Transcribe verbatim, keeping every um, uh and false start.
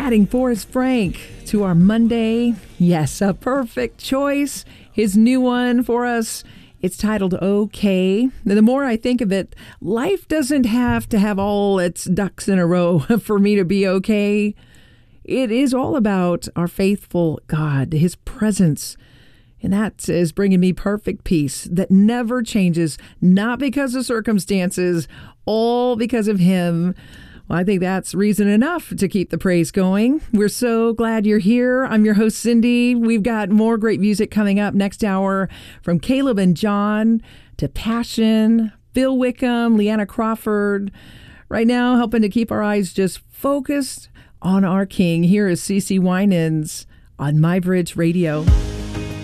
adding Forrest Frank to our Monday. Yes, a perfect choice. His new one for us. It's titled Okay. The more I think of it, life doesn't have to have all its ducks in a row for me to be okay. It is all about our faithful God, His presence. And that is bringing me perfect peace that never changes, not because of circumstances, all because of Him. Well, I think that's reason enough to keep the praise going. We're so glad you're here. I'm your host, Cindy. We've got more great music coming up next hour, from Caleb and John to Passion, Phil Wickham, Leanna Crawford. Right now, helping to keep our eyes just focused on our King. Here is CeCe Winans on My Bridge Radio.